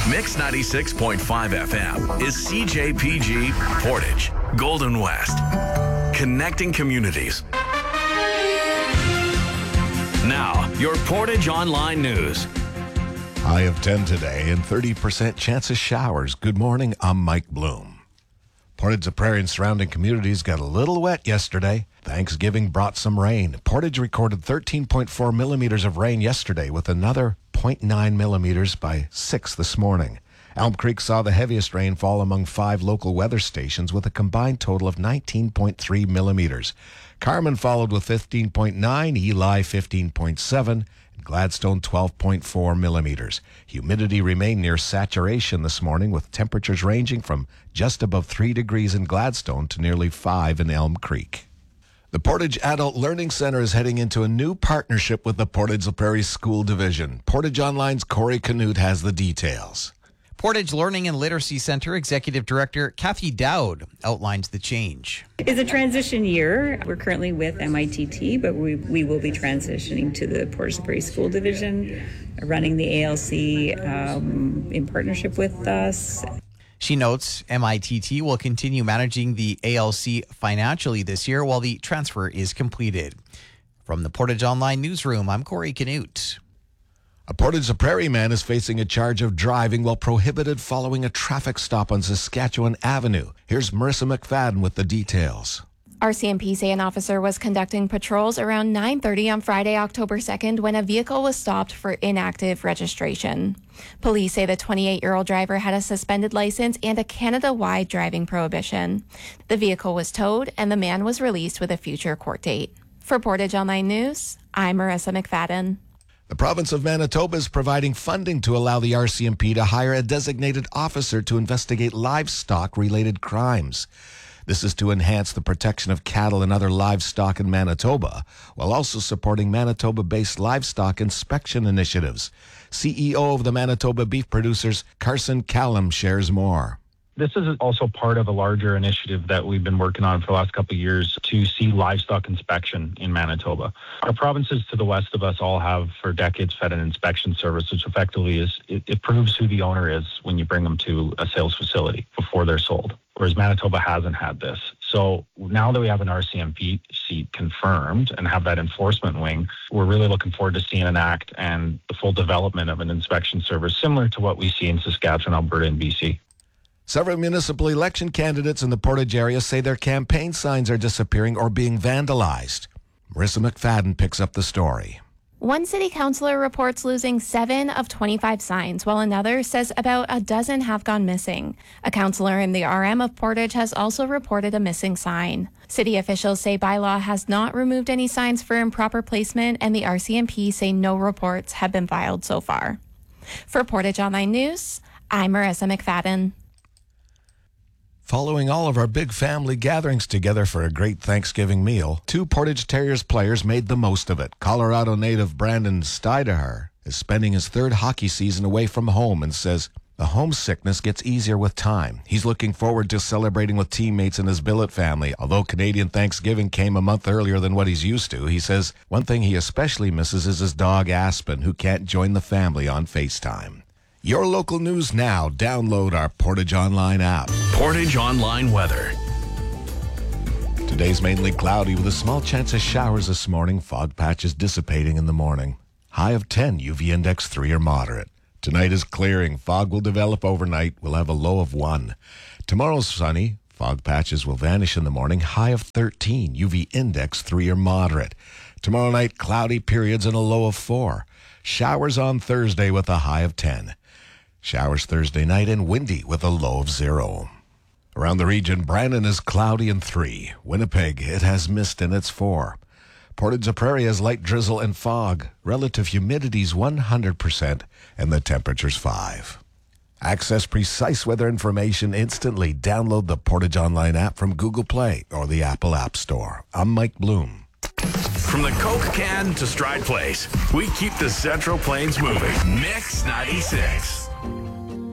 Mix 96.5 FM is CJPG Portage, Golden West. Connecting communities. Now, your Portage Online News. High of 10 today and 30% chance of showers. Good morning, I'm Mike Bloom. Portage, the Prairie and surrounding communities got a little wet yesterday. Thanksgiving brought some rain. Portage recorded 13.4 millimeters of rain yesterday with another 0.9 millimeters by 6 this morning. Elm Creek saw the heaviest rainfall among 5 local weather stations with a combined total of 19.3 millimeters. Carman followed with 15.9, Eli 15.7, and Gladstone 12.4 millimeters. Humidity remained near saturation this morning with temperatures ranging from just above 3 degrees in Gladstone to nearly 5 in Elm Creek. The Portage Adult Learning Center is heading into a new partnership with the Portage La Prairie School Division. Portage Online's Corey Canute has the details. Portage Learning and Literacy Center Executive Director Kathy Dowd outlines the change. It's a transition year. We're currently with MITT, but we will be transitioning to the Portage La Prairie School Division, running the ALC in partnership with us. She notes MITT will continue managing the ALC financially this year while the transfer is completed. From the Portage Online Newsroom, I'm Corey Canute. A Portage La Prairie man is facing a charge of driving while prohibited following a traffic stop on Saskatchewan Avenue. Here's Marissa McFadden with the details. RCMP say an officer was conducting patrols around 9:30 on Friday, October 2nd, when a vehicle was stopped for inactive registration. Police say the 28-year-old driver had a suspended license and a Canada-wide driving prohibition. The vehicle was towed and the man was released with a future court date. For Portage Online News, I'm Marissa McFadden. The province of Manitoba is providing funding to allow the RCMP to hire a designated officer to investigate livestock-related crimes. This is to enhance the protection of cattle and other livestock in Manitoba, while also supporting Manitoba-based livestock inspection initiatives. CEO of the Manitoba Beef Producers, Carson Callum, shares more. This is also part of a larger initiative that we've been working on for the last couple of years to see livestock inspection in Manitoba. Our provinces to the west of us all have for decades fed an inspection service, which effectively it proves who the owner is when you bring them to a sales facility before they're sold, whereas Manitoba hasn't had this. So now that we have an RCMP seat confirmed and have that enforcement wing, we're really looking forward to seeing an act and the full development of an inspection service similar to what we see in Saskatchewan, Alberta, and BC. Several municipal election candidates in the Portage area say their campaign signs are disappearing or being vandalized. Marissa McFadden picks up the story. One city councillor reports losing 7 of 25 signs, while another says about a dozen have gone missing. A councillor in the RM of Portage has also reported a missing sign. City officials say bylaw has not removed any signs for improper placement, and the RCMP say no reports have been filed so far. For Portage Online News, I'm Marissa McFadden. Following all of our big family gatherings together for a great Thanksgiving meal, 2 Portage Terriers players made the most of it. Colorado native Brandon Steidaher is spending his 3rd hockey season away from home and says the homesickness gets easier with time. He's looking forward to celebrating with teammates in his billet family. Although Canadian Thanksgiving came a month earlier than what he's used to, he says one thing he especially misses is his dog Aspen, who can't join the family on FaceTime. Your local news now. Download our Portage Online app. Portage Online weather. Today's mainly cloudy with a small chance of showers this morning. Fog patches dissipating in the morning. High of 10, UV index 3 or moderate. Tonight is clearing. Fog will develop overnight. We'll have a low of 1. Tomorrow's sunny. Fog patches will vanish in the morning. High of 13, UV index 3 or moderate. Tomorrow night, cloudy periods and a low of 4. Showers on Thursday with a high of 10. Showers Thursday night and windy with a low of 0. Around the region, Brandon is cloudy and 3. Winnipeg, it has mist and it's 4. Portage La Prairie has light drizzle and fog. Relative humidity's 100% and the temperature's 5. Access precise weather information instantly. Download the Portage Online app from Google Play or the Apple App Store. I'm Mike Bloom. From the Coke can to Stride Place, we keep the Central Plains moving. Mix 96.